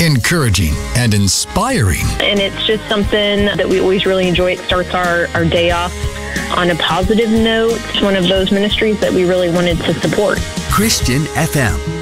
encouraging, and inspiring. And it's just something that we always really enjoy. It starts our day off on a positive note. It's one of those ministries that we really wanted to support. Christian FM.